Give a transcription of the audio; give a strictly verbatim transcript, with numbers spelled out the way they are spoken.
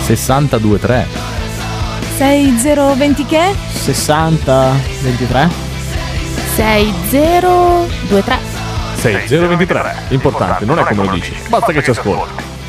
sessantadue tre. sei zero venti che? sessanta ventitré. sei zero due tre. sei zero due tre. Importante, non è come lo dici, basta che ci ascolti.